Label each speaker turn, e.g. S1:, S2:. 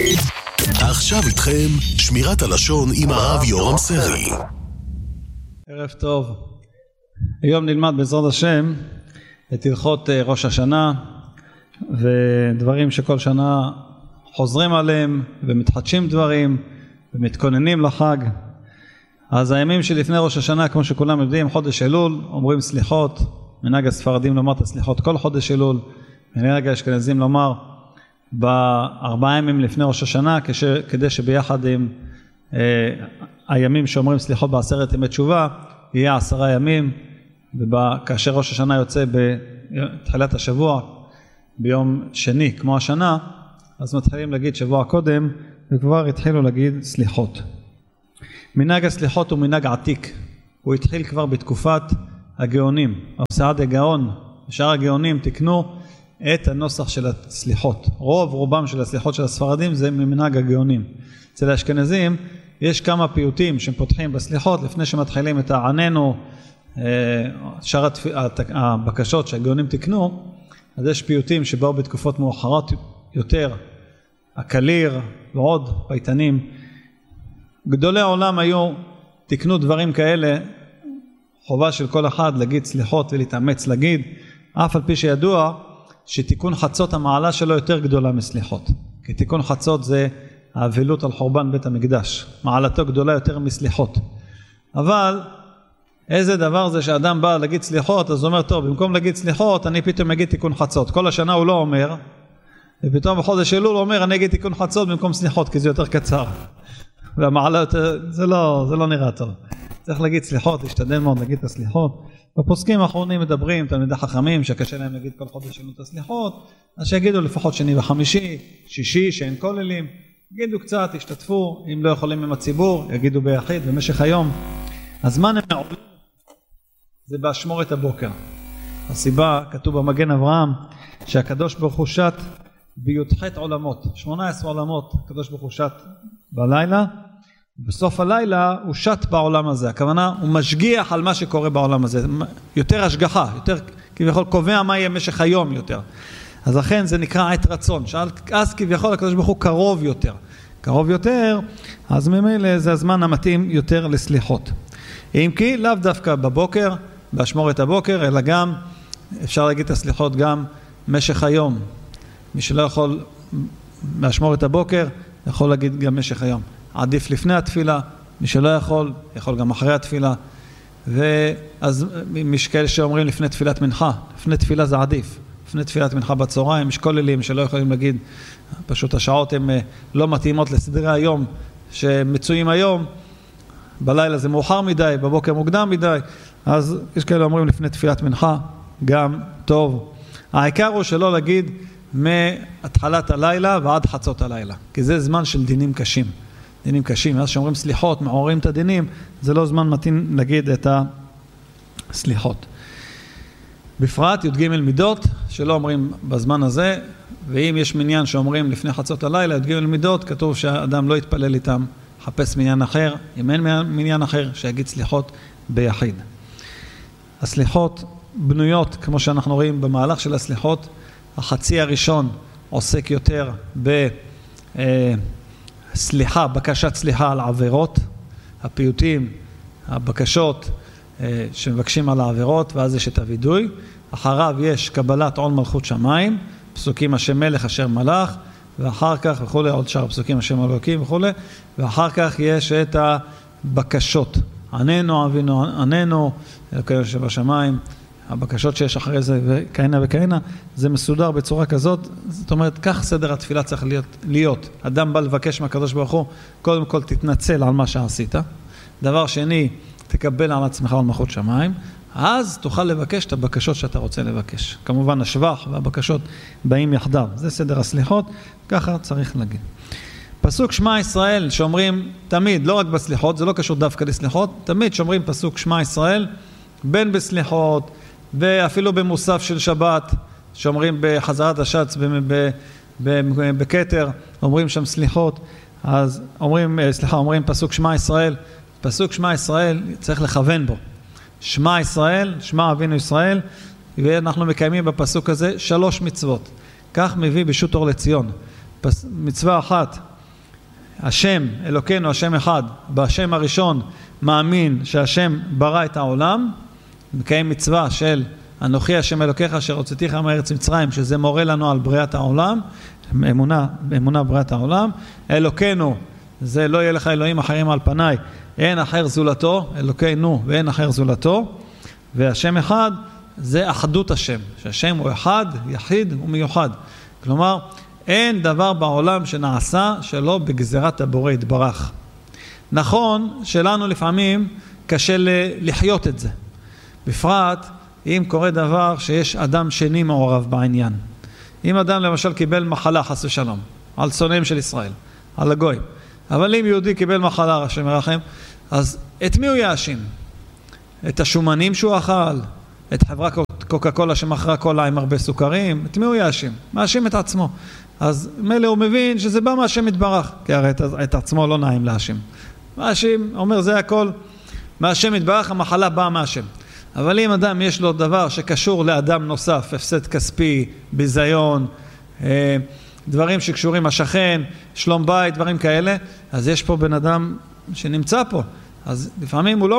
S1: עכשיו איתכם שמירת הלשון עם הרב יורם סרי.
S2: ערב טוב. היום נלמד בעזרת השם את הלכות ראש השנה ודברים שכל שנה חוזרים עליהם ומתחדשים דברים ומתכוננים לחג. אז הימים שלפני ראש השנה, כמו שכולם יודעים, חודש אלול, אומרים סליחות. מנהג הספרדים לומר את הסליחות כל חודש אלול, מנהג האשכנזים לומר בארבעה ימים לפני ראש השנה, כדי שביחד עם הימים שאומרים סליחות בעשרת ימי תשובה יהיה 10 ימים, וכאשר ראש השנה יוצא בתחילת השבוע ביום שני כמו השנה, אז מתחילים להגיד שבוע קודם וכבר התחילו להגיד סליחות. מנהג הסליחות הוא מנהג עתיק, הוא התחיל כבר בתקופת הגאונים. סעד הגאון ושאר הגאונים תקנו את הנוסח של הסליחות. רובם של הסליחות של הספרדים זה ממנהג הגאונים. אצל האשכנזים יש כמה פיוטים שפותחים בסליחות לפני שמתחילים את העננו, שאר הבקשות שהגאונים תקנו. אז יש פיוטים שבאו בתקופות מאוחרות יותר, הקליר ועוד פייטנים. גדולי העולם היו תקנו דברים כאלה, חובה של כל אחד להגיד סליחות ולהתאמץ להגיד, אף על פי שידוע שתיקון חצות המעלה שלו יותר גדולה מסליחות. כי תיקון חצות זה האבלות על חורבן בית המקדש. מעלתו גדולה יותר מסליחות. אבל איזה דבר זה שאדם בא להגיד סליחות, אז הוא אומר, טוב, במקום להגיד סליחות, אני פתאום אגיד תיקון חצות. כל השנה הוא לא אומר, ופתאום בחודש אלול הוא אומר, אני אגיד תיקון חצות במקום סליחות, כי זה יותר קצר. והמעלה יותר, זה לא נראה טוב. צריך להגיד סליחות, להשתדל מאוד להגיד את הסליחות. בפוסקים האחרונים מדברים, תלמידי חכמים, שקשה להם להגיד כל חודש שלנו את הסליחות, אז שיגידו לפחות שני וחמישי, שישי, שאין כוללים, יגידו קצת, ישתתפו, אם לא יכולים עם הציבור, יגידו ביחיד במשך היום. הזמן הם מעולים, זה באשמורת הבוקר. הסיבה, כתוב במגן אברהם, שהקדוש ברוך הוא שט בי"ח עולמות, 18 עולמות, הקדוש ברוך הוא שט בלילה, בסוף הלילה הוא שט בעולם הזה. הכוונה, הוא משגיח על מה שקורה בעולם הזה. יותר השגחה, יותר כביכול קובע מה יהיה משך היום יותר. אז לכן זה נקרא עת רצון. אז כביכול הקדוש ברוך הוא קרוב יותר. קרוב יותר, אז ממילא זה הזמן המתאים יותר לסליחות. אם כי לאו דווקא בבוקר, באשמורת הבוקר, אלא גם אפשר להגיד את הסליחות גם משך היום. מי שלא יכול באשמורת הבוקר, יכול להגיד גם משך היום. עדיף לפני התפילה, מי שלא יכול גם אחרי התפילה. ואז יש כאלה שאומרים לפני תפילת מנחה, לפני תפילה זה עדיף. לפני תפילת מנחה בצהריים, יש כוללים שלא יכולים להגיד, פשוט השעות הן לא מתאימות לסדרי היום שמצויים היום, בלילה זה מאוחר מדי, בבוקר מוקדם מדי, אז יש כאלה אומרים לפני תפילת מנחה, גם טוב. העיקר הוא שלא להגיד מהתחלת הלילה ועד חצות הלילה, כי זה זמן של דינים קשים. דינים קשים, אז שאומרים סליחות, מעוררים את הדינים, זה לא זמן מתאים להגיד את הסליחות. בפרט י"ג מידות, שלא אומרים בזמן הזה, ואם יש מניין שאומרים לפני חצות הלילה, י"ג מידות, כתוב שהאדם לא יתפלל איתם, חפש מניין אחר, אם אין מניין אחר, שיגיד סליחות ביחיד. הסליחות בנויות, כמו שאנחנו רואים במהלך של הסליחות, החצי הראשון עוסק יותר סליחה, בקשת סליחה על עבירות, הפיוטים, הבקשות שמבקשים על העבירות, ואז יש את הוידוי. אחריו יש קבלת עול מלכות שמיים, פסוקים השם מלך אשר מלך, ואחר כך וכו', עוד שאר פסוקים השם אלוקים וכו', ואחר כך יש את הבקשות, עננו אבינו עננו, אלוקינו שבשמיים, הבקשות שיש אחרי זה וכהנה וכהנה, זה מסודר בצורה כזאת. זאת אומרת, כך סדר התפילה צריך להיות. אדם בא לבקש מהקדוש ברוך הוא, קודם כל תתנצל על מה שעשית. דבר שני, תקבל על עצמך על מלכות שמיים, אז תוכל לבקש את הבקשות שאתה רוצה לבקש. כמובן השבח והבקשות באים יחדיו. זה סדר הסליחות, ככה צריך להגיד. פסוק שמע ישראל שאומרים תמיד, לא רק בסליחות, זה לא קשור דווקא לסליחות, תמיד שאומרים פסוק שמע ישראל, בין בסליחות, ואפילו במוסף של שבת, שאומרים בחזרת השץ, בכתר, אומרים שם סליחות, אז אומרים פסוק שמע ישראל, פסוק שמע ישראל צריך לכוון בו. שמע ישראל, שמע אבינו ישראל, ואנחנו מקיימים בפסוק הזה 3 מצוות. כך מביא בשו"ת אור לציון. מצווה אחת, השם, אלוקינו, השם אחד, בשם הראשון מאמין שהשם ברא את העולם, מקיים מצווה של אנוכי השם אלוקיך אשר הוצאתיך מארץ מצרים, שזה מורה לנו על בריאת העולם, אמונה בריאת העולם. אלוקינו, זה לא יהיה לך אלוהים אחרים על פניי, אין אחר זולתו, אלוקינו ואין אחר זולתו. והשם אחד זה אחדות השם, שהשם הוא אחד, יחיד ומיוחד. כלומר, אין דבר בעולם שנעשה שלא בגזירת הבורא יתברך. נכון שלנו לפעמים קשה לחיות את זה, בפרט אם קורה דבר שיש אדם שני מעורב בעניין. אם אדם למשל קיבל מחלה חס ושלום על שונאים של ישראל, על הגויים, אבל אם יהודי קיבל מחלה השם ירחם, אז את מי הוא יאשים? את השומנים שהוא אכל? את חברה קוקה קולה שמכרה קולה עם הרבה סוכרים? את מי הוא יאשים? מאשים את עצמו. אז מילא הוא מבין שזה בא מהשם יתברך, כי הרי את עצמו לא נעים להאשים. מאשים, אומר זה הכל מהשם יתברך, המחלה באה מהשם. אבל אם אדם יש לו דבר שקשור לאדם נוסף, הפסד כספי, ביזיון, דברים שקשורים השכן, שלום בית, דברים כאלה, אז יש פה בן אדם שנמצא פה. אז לפעמים הוא לא